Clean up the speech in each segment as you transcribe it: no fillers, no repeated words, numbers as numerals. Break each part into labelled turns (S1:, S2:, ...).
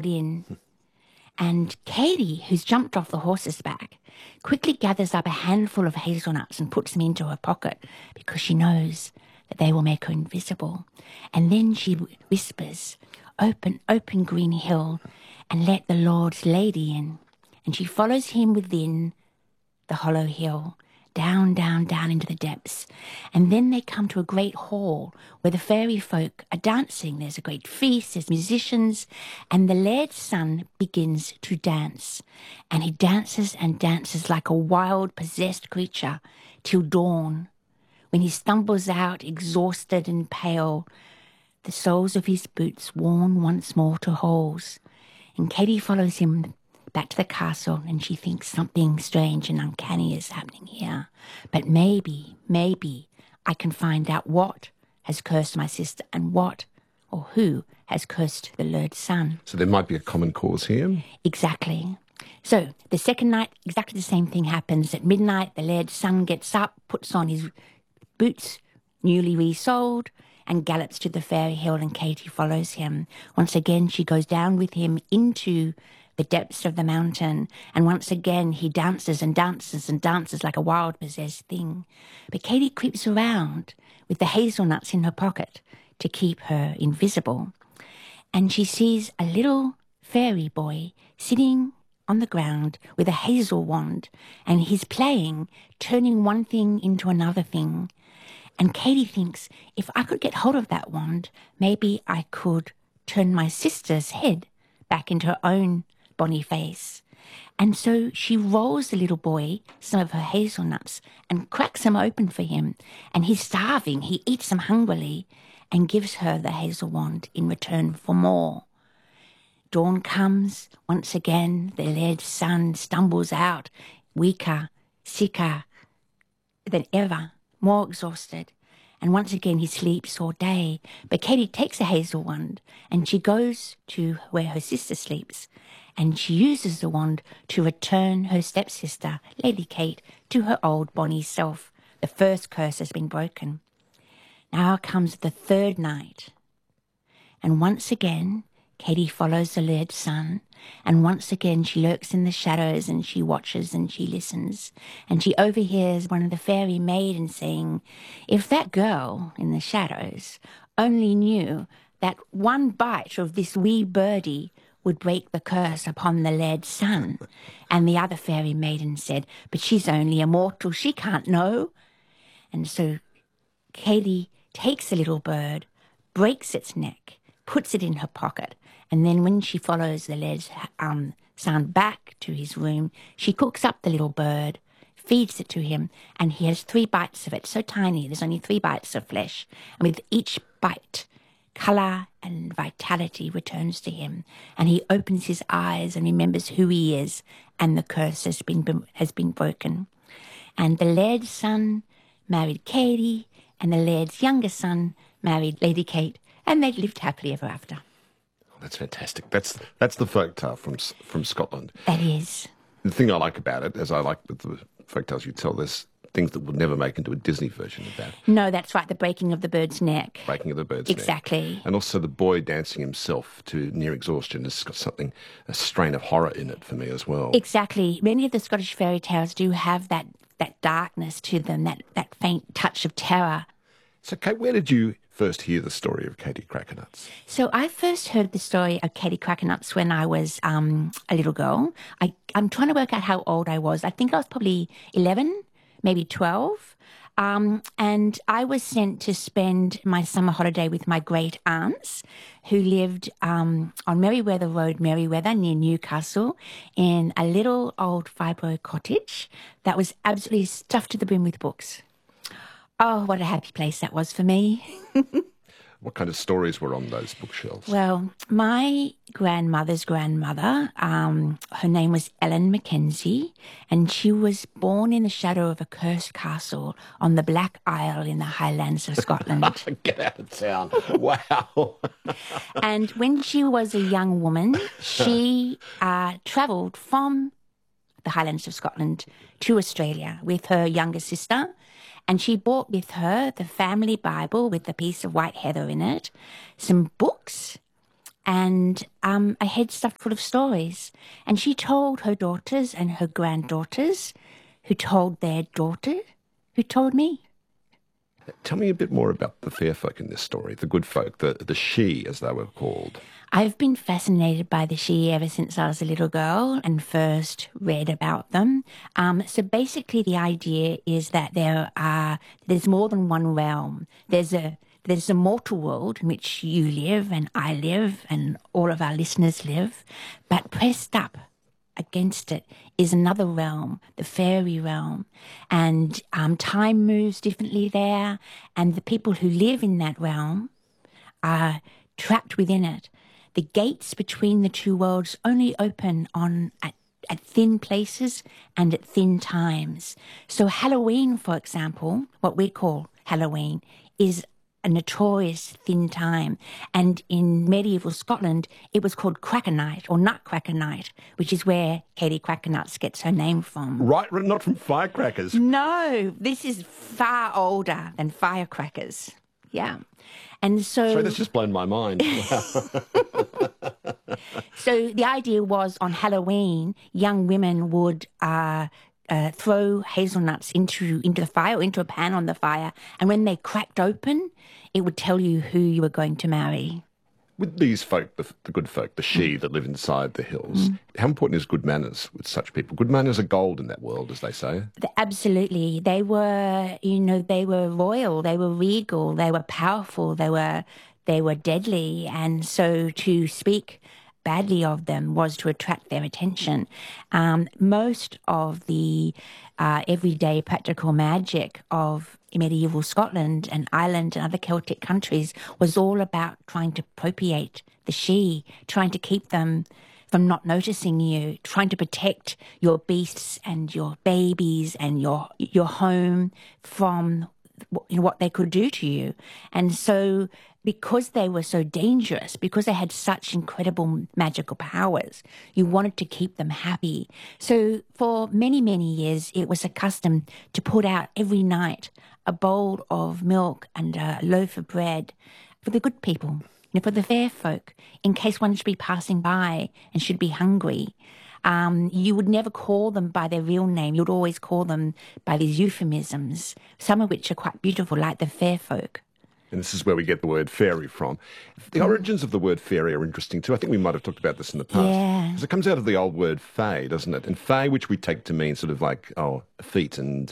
S1: in. And Katie, who's jumped off the horse's back, quickly gathers up a handful of hazelnuts and puts them into her pocket because she knows that they will make her invisible. And then she whispers, "Open, open, green hill, and let the Lord's lady in." And she follows him within the hollow hill, down, down, down into the depths. And then they come to a great hall where the fairy folk are dancing. There's a great feast, there's musicians, and the laird's son begins to dance. And he dances and dances like a wild, possessed creature till dawn, when he stumbles out, exhausted and pale, the soles of his boots worn once more to holes. And Katie follows him back to the castle, and she thinks something strange and uncanny is happening here. But maybe I can find out what has cursed my sister and what or who has cursed the laird's son.
S2: So there might be a common cause here?
S1: Exactly. So the second night, exactly the same thing happens. At midnight, the laird's son gets up, puts on his boots, newly resoled, and gallops to the fairy hill, and Katie follows him. Once again, she goes down with him into the depths of the mountain, and once again he dances and dances and dances like a wild possessed thing. But Katie creeps around with the hazelnuts in her pocket to keep her invisible, and she sees a little fairy boy sitting on the ground with a hazel wand, and he's playing, turning one thing into another thing. And Katie thinks, if I could get hold of that wand, maybe I could turn my sister's head back into her own bonny face. And so she rolls the little boy some of her hazelnuts and cracks them open for him. And he's starving. He eats them hungrily and gives her the hazel wand in return for more. Dawn comes. Once again, the laird's son stumbles out, weaker, sicker than ever, more exhausted. And once again he sleeps all day. But Katie takes a hazel wand and she goes to where her sister sleeps, and she uses the wand to return her stepsister, Lady Kate, to her old bonny self. The first curse has been broken. Now comes the third night. And once again, Katie follows the laird's son, and once again she lurks in the shadows and she watches and she listens, and she overhears one of the fairy maidens saying, "If that girl in the shadows only knew that one bite of this wee birdie would break the curse upon the laird's son." And the other fairy maiden said, "But she's only a mortal, she can't know." And so Katie takes the little bird, breaks its neck, puts it in her pocket, and then when she follows the laird's son back to his room, she cooks up the little bird, feeds it to him, and he has 3 bites of it, so tiny, there's only 3 bites of flesh. And with each bite, colour and vitality returns to him, and he opens his eyes and remembers who he is, and the curse has been broken. And the laird's son married Katie, and the laird's younger son married Lady Kate, and they lived happily ever after.
S2: Oh, that's fantastic. That's the folktale from Scotland.
S1: That is.
S2: The thing I like about it, as I like with the folktales you tell, there's things that would never make into a Disney version of that.
S1: No, that's right, the breaking of the bird's neck.
S2: Breaking of the bird's neck.
S1: Exactly.
S2: And also the boy dancing himself to near exhaustion has got something, a strain of horror in it for me as well.
S1: Exactly. Many of the Scottish fairy tales do have that darkness to them, that faint touch of terror.
S2: So, Kate, where did you first hear the story of Katie Crackernuts?
S1: So I first heard the story of Katie Crackernuts when I was a little girl. I'm trying to work out how old I was. I think I was probably 11, maybe 12. And I was sent to spend my summer holiday with my great aunts who lived on Merriweather Road, Merriweather, near Newcastle, in a little old fibro cottage that was absolutely stuffed to the brim with books. Oh, what a happy place that was for me.
S2: What kind of stories were on those bookshelves?
S1: Well, my grandmother's grandmother, her name was Ellen Mackenzie, and she was born in the shadow of a cursed castle on the Black Isle in the Highlands of Scotland.
S2: Get out of town. Wow.
S1: And when she was a young woman, she travelled from the Highlands of Scotland to Australia with her younger sister. And she brought with her the family Bible with a piece of white heather in it, some books, and a head stuffed full of stories. And she told her daughters and her granddaughters, who told their daughter, who told me.
S2: Tell me a bit more about the fair folk in this story, the good folk, the Sidhe, as they were called.
S1: I've been fascinated by the Sidhe ever since I was a little girl and first read about them. So basically the idea is that there's more than one realm. There's a mortal world in which you live and I live and all of our listeners live, but pressed up against it is another realm, the fairy realm. And time moves differently there, and the people who live in that realm are trapped within it. The gates between the two worlds only open at thin places and at thin times. So Halloween, for example, what we call Halloween, is a notorious thin time. And in medieval Scotland, it was called Cracker Night or Nutcracker Night, which is where Katie Crackernuts gets her name from.
S2: Right, not from firecrackers.
S1: No, this is far older than firecrackers. Yeah. And so...
S2: Sorry, that's just blown my mind.
S1: So the idea was on Halloween, young women would throw hazelnuts into the fire or into a pan on the fire, and when they cracked open, it would tell you who you were going to marry.
S2: With these folk, the good folk, the Sidhe that live inside the hills, how important is good manners with such people? Good manners are gold in that world, as they say.
S1: Absolutely. They were, they were royal, they were regal, they were powerful, they were deadly, and so to speak badly of them was to attract their attention. Most of the everyday practical magic of medieval Scotland and Ireland and other Celtic countries was all about trying to propitiate the Sidhe, trying to keep them from not noticing you, trying to protect your beasts and your babies and your home from what they could do to you. And so because they were so dangerous, because they had such incredible magical powers, you wanted to keep them happy. So for many, many years, it was a custom to put out every night a bowl of milk and a loaf of bread for the good people, for the fair folk, in case one should be passing by and should be hungry. You would never call them by their real name. You'd always call them by these euphemisms, some of which are quite beautiful, like the fair folk.
S2: And this is where we get the word fairy from. The origins of the word fairy are interesting too. I think we might have talked about this in the past.
S1: Yeah.
S2: Because it comes out of the old word fae, doesn't it? And fae, which we take to mean sort of like, feet and,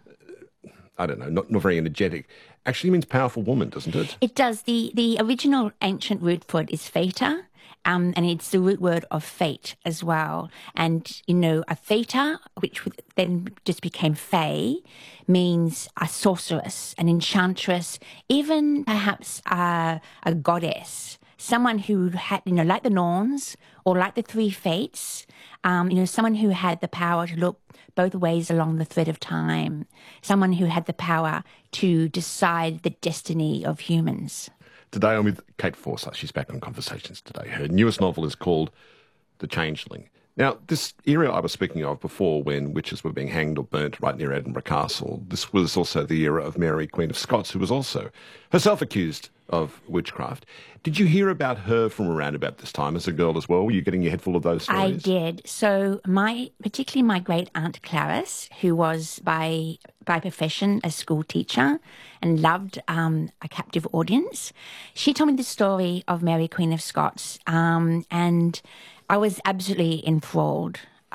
S2: I don't know, not very energetic, actually means powerful woman, doesn't it?
S1: It does. The original ancient root for it is feta. And it's the root word of fate as well. And, a feta, which then just became fae, means a sorceress, an enchantress, even perhaps a goddess, someone who had, like the Norns or like the three fates, someone who had the power to look both ways along the thread of time, someone who had the power to decide the destiny of humans.
S2: Today I'm with Kate Forsyth. She's back on Conversations today. Her newest novel is called The Changeling. Now, this era I was speaking of before, when witches were being hanged or burnt right near Edinburgh Castle, this was also the era of Mary, Queen of Scots, who was also herself accused of witchcraft. Did you hear about her from around about this time as a girl as well? Were you getting your head full of those stories?
S1: I did. So particularly my great aunt Clarice, who was by profession a school teacher and loved a captive audience, she told me the story of Mary, Queen of Scots, and I was absolutely enthralled.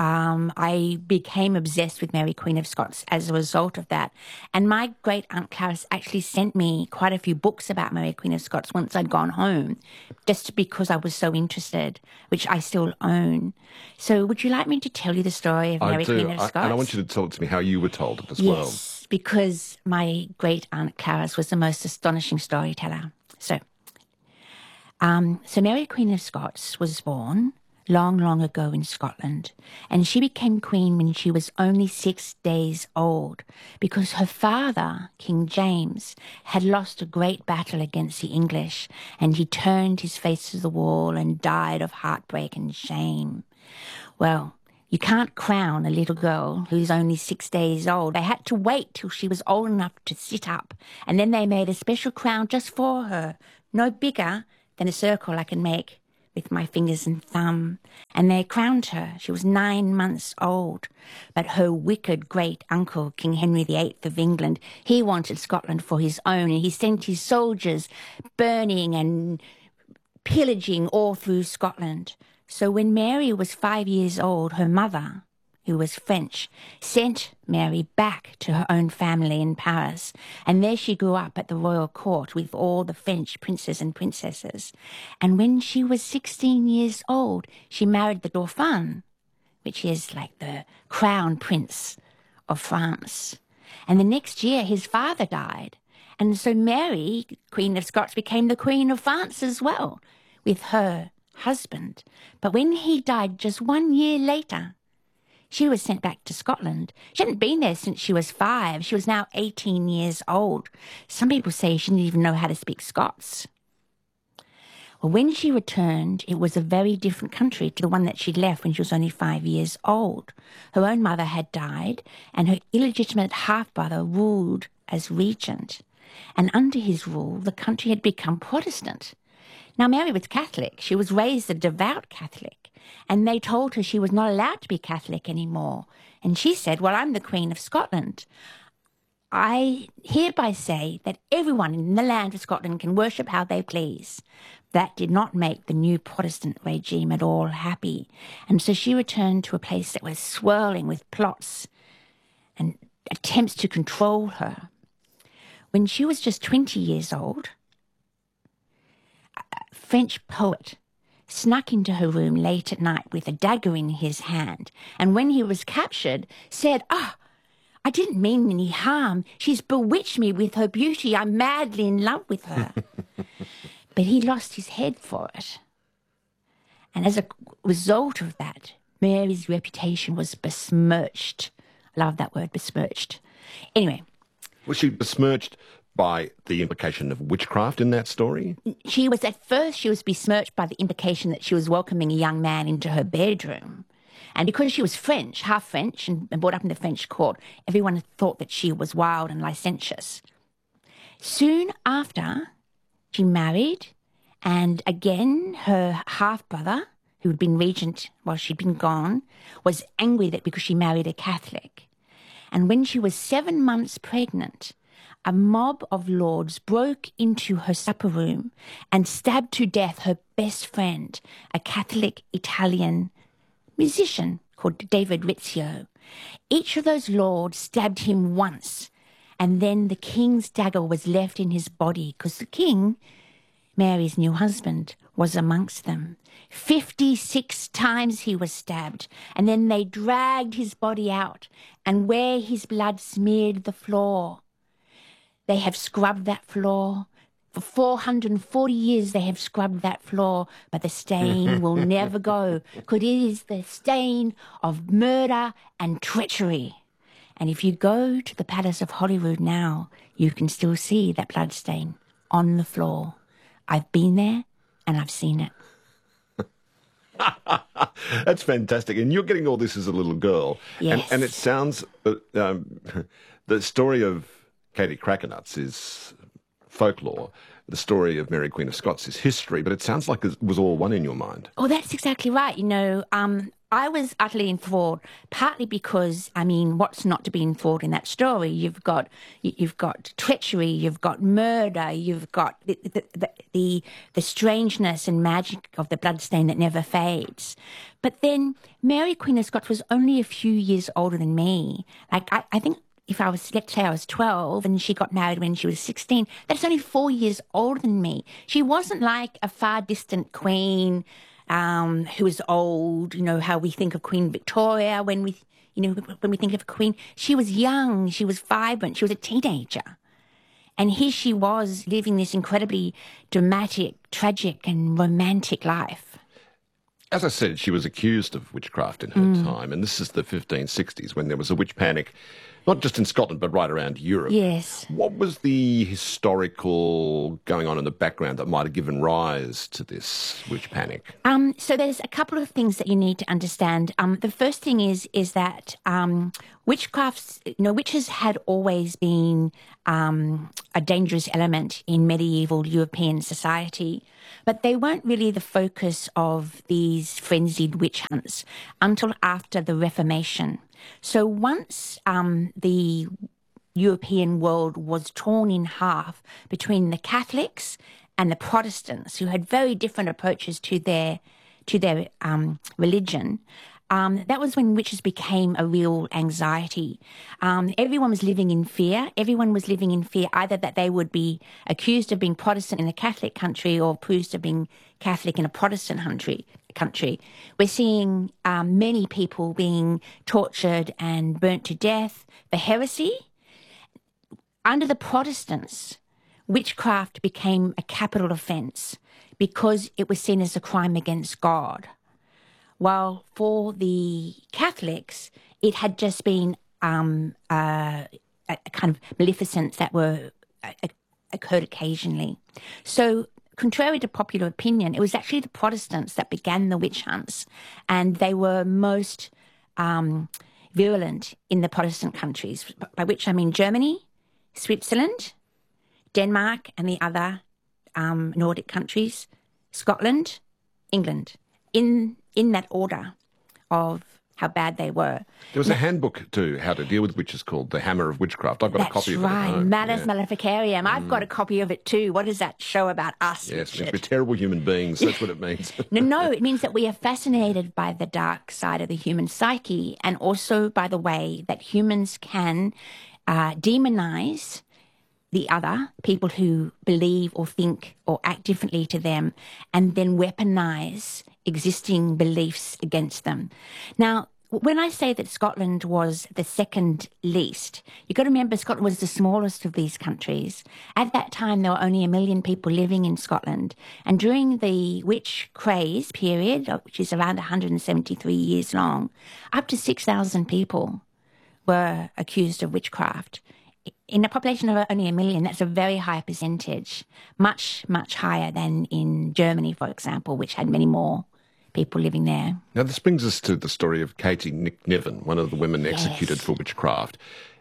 S1: I became obsessed with Mary, Queen of Scots as a result of that. And my great aunt Clarice actually sent me quite a few books about Mary, Queen of Scots once I'd gone home, just because I was so interested, which I still own. So would you like me to tell you the story of Mary, Queen of Scots?
S2: And I want you to tell it to me how you were told it as well.
S1: Yes, because my great aunt Clarice was the most astonishing storyteller. So Mary, Queen of Scots was born long, long ago in Scotland, and she became queen when she was only 6 days old because her father, King James, had lost a great battle against the English, and he turned his face to the wall and died of heartbreak and shame. Well, you can't crown a little girl who's only 6 days old. They had to wait till she was old enough to sit up, and then they made a special crown just for her, no bigger than a circle I can make with my fingers and thumb, and they crowned her. She was 9 months old. But her wicked great-uncle, King Henry VIII of England, he wanted Scotland for his own, and he sent his soldiers burning and pillaging all through Scotland. So when Mary was 5 years old, her mother, who was French, sent Mary back to her own family in Paris. And there she grew up at the royal court with all the French princes and princesses. And when she was 16 years old, she married the Dauphin, which is like the crown prince of France. And the next year, his father died. And so Mary, Queen of Scots, became the Queen of France as well, with her husband. But when he died just 1 year later, she was sent back to Scotland. She hadn't been there since she was 5. She was now 18 years old. Some people say she didn't even know how to speak Scots. Well, when she returned, it was a very different country to the one that she'd left when she was only 5 years old. Her own mother had died, and her illegitimate half-brother ruled as regent. And under his rule, the country had become Protestant. Now, Mary was Catholic. She was raised a devout Catholic. And they told her she was not allowed to be Catholic anymore. And she said, well, I'm the Queen of Scotland. I hereby say that everyone in the land of Scotland can worship how they please. That did not make the new Protestant regime at all happy. And so she returned to a place that was swirling with plots and attempts to control her. When she was just 20 years old, a French poet snuck into her room late at night with a dagger in his hand, and when he was captured, said, I didn't mean any harm. She's bewitched me with her beauty. I'm madly in love with her. But he lost his head for it. And as a result of that, Mary's reputation was besmirched. I love that word, besmirched. Anyway.
S2: Was she besmirched by the implication of witchcraft in that story?
S1: She was besmirched by the implication that she was welcoming a young man into her bedroom. And because she was French, half French, and brought up in the French court, everyone thought that she was wild and licentious. Soon after, she married, and again, her half-brother, who had been regent while she'd been gone, was angry that because she married a Catholic. And when she was 7 months pregnant, a mob of lords broke into her supper room and stabbed to death her best friend, a Catholic Italian musician called David Rizzio. Each of those lords stabbed him once, and then the king's dagger was left in his body because the king, Mary's new husband, was amongst them. 56 times he was stabbed, and then they dragged his body out, and where his blood smeared the floor, they have scrubbed that floor. For 440 years they have scrubbed that floor, but the stain will never go, because it is the stain of murder and treachery. And if you go to the Palace of Holyrood now, you can still see that blood stain on the floor. I've been there and I've seen it.
S2: That's fantastic. And you're getting all this as a little girl.
S1: Yes.
S2: And it sounds, the story of Katie Crackernuts is folklore. The story of Mary Queen of Scots is history, but it sounds like it was all one in your mind.
S1: Oh, that's exactly right. I was utterly enthralled, partly because, what's not to be enthralled in that story? You've got treachery, you've got murder, you've got the strangeness and magic of the bloodstain that never fades. But then Mary Queen of Scots was only a few years older than me. Like, I think if let's say I was 12 and she got married when she was 16, that's only 4 years older than me. She wasn't like a far distant queen who was old, how we think of Queen Victoria when we think of a queen. She was young, she was vibrant, she was a teenager. And here she was living this incredibly dramatic, tragic and romantic life.
S2: As I said, she was accused of witchcraft in her time, and this is the 1560s when there was a witch panic Not just in Scotland, but right around Europe.
S1: Yes.
S2: What was the historical going on in the background that might have given rise to this witch panic?
S1: So there's a couple of things that you need to understand. The first thing is that witchcraft, witches had always been a dangerous element in medieval European society, but they weren't really the focus of these frenzied witch hunts until after the Reformation. So once the European world was torn in half between the Catholics and the Protestants, who had very different approaches to their religion, that was when witches became a real anxiety. Everyone was living in fear. Everyone was living in fear either that they would be accused of being Protestant in a Catholic country or accused of being Catholic in a Protestant country. We're seeing many people being tortured and burnt to death for heresy. Under the Protestants, witchcraft became a capital offence because it was seen as a crime against God. While for the Catholics, it had just been a kind of maleficence that occurred occasionally. So, contrary to popular opinion, it was actually the Protestants that began the witch hunts, and they were most virulent in the Protestant countries, by which I mean Germany, Switzerland, Denmark, and the other Nordic countries, Scotland, England, in that order of how bad they were.
S2: There was a handbook to how to deal with witches called The Hammer of Witchcraft. I've got a copy of it at
S1: That's right,
S2: home.
S1: Malus Maleficarium. I've got a copy of it too. What does that show about us,
S2: Yes,
S1: Richard?
S2: we're terrible human beings. That's what it means.
S1: No, it means that we are fascinated by the dark side of the human psyche, and also by the way that humans can demonize the other, people who believe or think or act differently to them, and then weaponize existing beliefs against them. Now, when I say that Scotland was the second least, you've got to remember Scotland was the smallest of these countries. At that time, there were only 1 million people living in Scotland. And during the witch craze period, which is around 173 years long, up to 6,000 people were accused of witchcraft. In a population of only 1 million, that's a very high percentage, much, much higher than in Germany, for example, which had many more people living there.
S2: Now, this brings us to the story of Katie Niven, one of the women executed for witchcraft.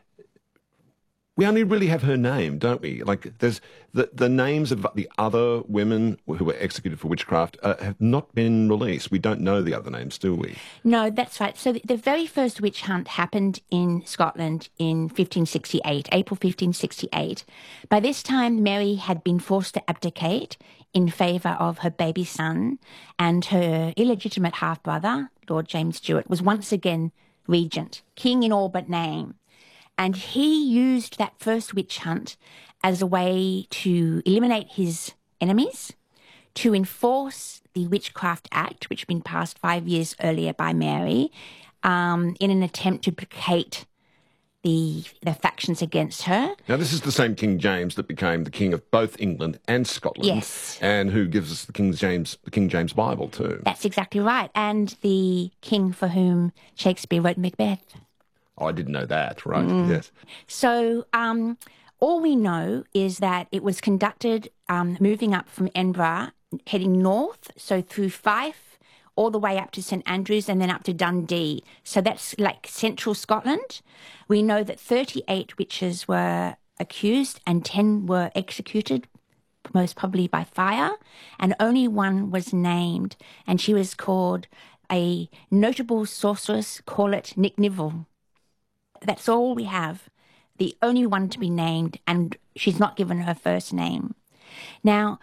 S2: We only really have her name, don't we? Like, there's the names of the other women who were executed for witchcraft have not been released. We don't know the other names, do we?
S1: No, that's right. So the very first witch hunt happened in Scotland in 1568, April 1568. By this time, Mary had been forced to abdicate in favour of her baby son, and her illegitimate half-brother, Lord James Stuart, was once again regent, king in all but name. And he used that first witch hunt as a way to eliminate his enemies, to enforce the Witchcraft Act, which had been passed 5 years earlier by Mary, in an attempt to placate the factions against her.
S2: Now, this is the same King James that became the king of both England and Scotland.
S1: Yes.
S2: And who gives us the King James Bible too.
S1: That's exactly right. And the king for whom Shakespeare wrote Macbeth.
S2: Oh, I didn't know that, right? Yes.
S1: So all we know is that it was conducted moving up from Edinburgh, heading north, so through Fife, all the way up to St Andrews and then up to Dundee. So that's like central Scotland. We know that 38 witches were accused and 10 were executed, most probably by fire, and only one was named, and she was called a notable sorceress, call it Nick Nivel. That's all we have, the only one to be named, and she's not given her first name. Now,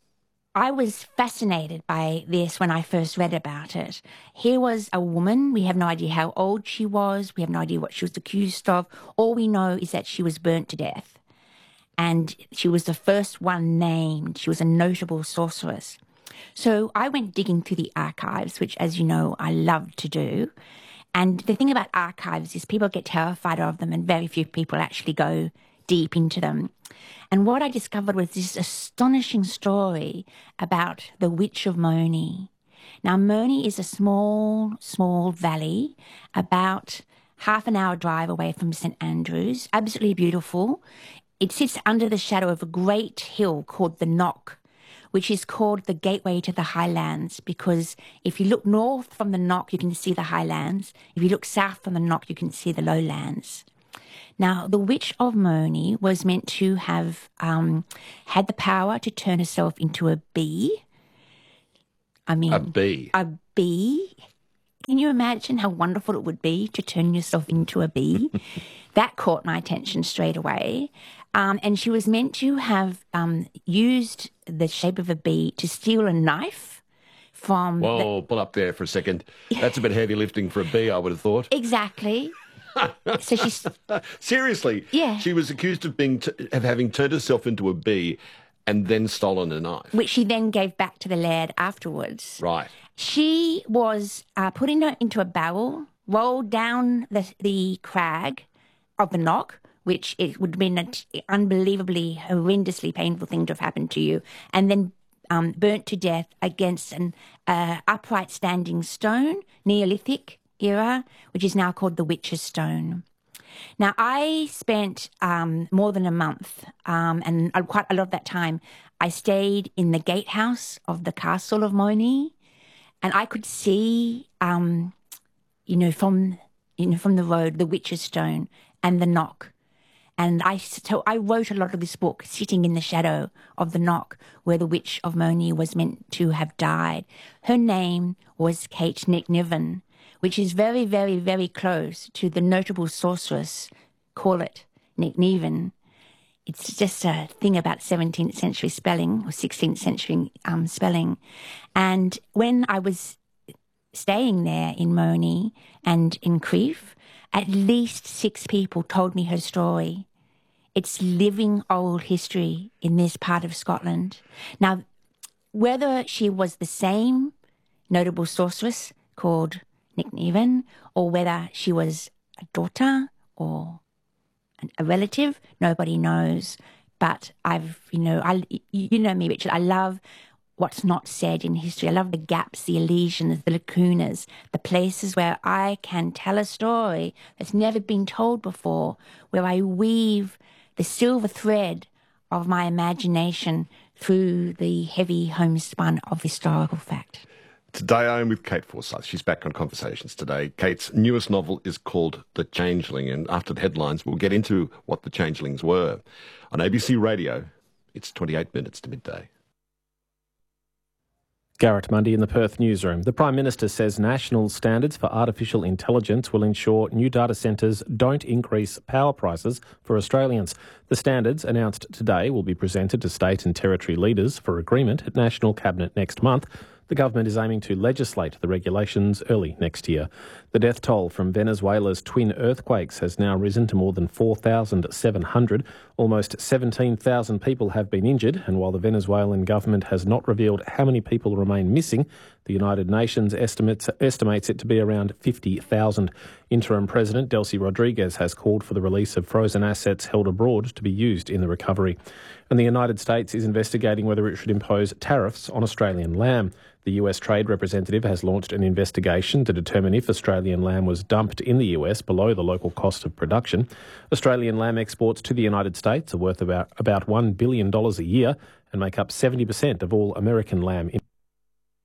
S1: I was fascinated by this when I first read about it. Here was a woman. We have no idea how old she was. We have no idea what she was accused of. All we know is that she was burnt to death. And she was the first one named. She was a notable sorceress. So I went digging through the archives, which, as you know, I love to do. And the thing about archives is people get terrified of them and very few people actually go deep into them. And what I discovered was this astonishing story about the Witch of Moni. Now, Moni is a small, small valley about half an hour drive away from St Andrews. Absolutely beautiful. It sits under the shadow of a great hill called the Knock, which is called the gateway to the Highlands, because if you look north from the Knock, you can see the Highlands. If you look south from the Knock, you can see the lowlands. Now, the Witch of Moni was meant to have had the power to turn herself into a bee.
S2: A bee?
S1: A bee. Can you imagine how wonderful it would be to turn yourself into a bee? That caught my attention straight away. And she was meant to have used the shape of a bee to steal a knife from...
S2: Whoa, pull up there for a second. That's a bit heavy lifting for a bee, I would have thought.
S1: Exactly. So she's...
S2: Seriously?
S1: Yeah.
S2: She was accused of having turned herself into a bee and then stolen a knife.
S1: Which she then gave back to the laird afterwards.
S2: Right.
S1: She was put into a barrel, rolled down the crag of the Knock, which it would have been an unbelievably, horrendously painful thing to have happened to you, and then burnt to death against an upright standing stone, Neolithic era, which is now called the Witch's Stone. Now, I spent more than a month, and quite a lot of that time, I stayed in the gatehouse of the Castle of Moni, and I could see, from the road, the Witch's Stone and the Knock. And so I wrote a lot of this book sitting in the shadow of the Knock where the Witch of Moni was meant to have died. Her name was Kate Nickniven, which is very, very, very close to the notable sorceress, call it Nickniven. It's just a thing about 17th century spelling or 16th century spelling. And when I was staying there in Moni and in Crieff, at least 6 people told me her story. It's living old history in this part of Scotland. Now, whether she was the same notable sorceress called Nickniven, or whether she was a daughter or a relative, nobody knows. But you know me, Richard, I love what's not said in history. I love the gaps, the elisions, the lacunas, the places where I can tell a story that's never been told before, where I weave the silver thread of my imagination through the heavy homespun of historical fact.
S2: Today I'm with Kate Forsyth. She's back on Conversations today. Kate's newest novel is called The Changeling, and after the headlines we'll get into what the Changelings were. On ABC Radio, it's 28 minutes to midday.
S3: Garrett Mundy in the Perth newsroom. The Prime Minister says national standards for artificial intelligence will ensure new data centres don't increase power prices for Australians. The standards announced today will be presented to state and territory leaders for agreement at National Cabinet next month. The government is aiming to legislate the regulations early next year. The death toll from Venezuela's twin earthquakes has now risen to more than 4,700. Almost 17,000 people have been injured, and while the Venezuelan government has not revealed how many people remain missing, the United Nations estimates it to be around 50,000. Interim President Delcy Rodriguez has called for the release of frozen assets held abroad to be used in the recovery. And the United States is investigating whether it should impose tariffs on Australian lamb. The US Trade Representative has launched an investigation to determine if Australian lamb was dumped in the US below the local cost of production. Australian lamb exports to the United States are worth about $1 billion a year and make up 70% of all American lamb